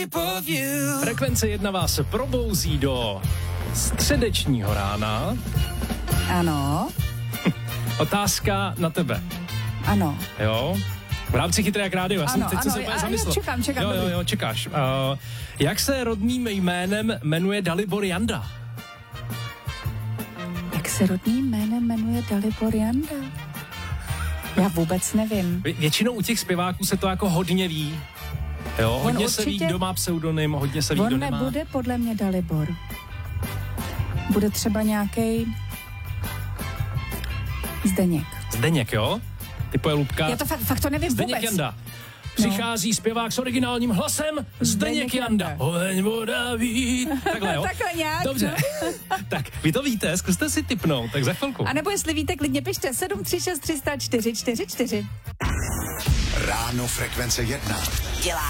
Frekvence 1 vás probouzí do středečního rána. Ano. Otázka na tebe. Ano. Jo? V rámci Chytré jak rádio. Já jsem teď se úplně zamyslel. Čekám. Jo, čekáš. Jak se rodným jménem jmenuje Dalibor Janda? Jak se rodným jménem jmenuje Dalibor Janda? Já vůbec nevím. Většinou u těch zpěváků se to jako hodně ví. Jo, hodně se ví, kdo má pseudonym, hodně se ví, kdo nemá. On nebude podle mě Dalibor. Bude třeba nějaký Zdeněk. Zdeněk, jo? Typuje Lubka. Já to fakt to nevím Zdeněk vůbec. Janda. Přichází zpěvák s originálním hlasem Zdeněk Janda. Holeň voda vít. Takhle, jo? Takhle nějak. Dobře. Tak, vy to víte, zkuste si tipnout, tak za chvilku. A nebo jestli víte, klidně pište 736 300 444. Ráno Frekvence 1. Dělá